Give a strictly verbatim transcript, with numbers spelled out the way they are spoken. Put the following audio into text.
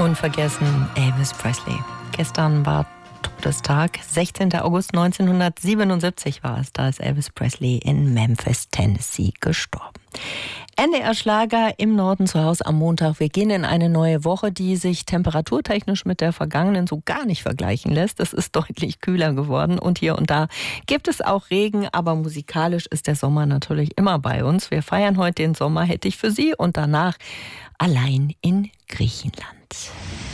Unvergessen Elvis Presley. Gestern war Todestag, sechzehnter August neunzehnhundertsiebenundsiebzig war es, da ist Elvis Presley in Memphis, Tennessee gestorben. N D R-Schlager im Norden zu Hause am Montag. Wir gehen in eine neue Woche, die sich temperaturtechnisch mit der vergangenen so gar nicht vergleichen lässt. Es ist deutlich kühler geworden und hier und da gibt es auch Regen, aber musikalisch ist der Sommer natürlich immer bei uns. Wir feiern heute den Sommer, hätte ich für Sie, und danach allein in Griechenland.